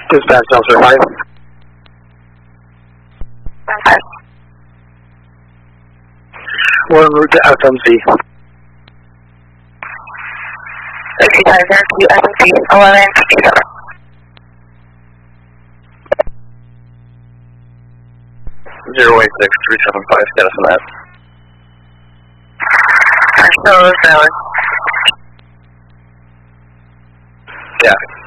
Dispatch Delta 5. We're en route to FMC. Okay, Tiger, to FMC 1157. 086-375, status on that. Still valid. Yeah.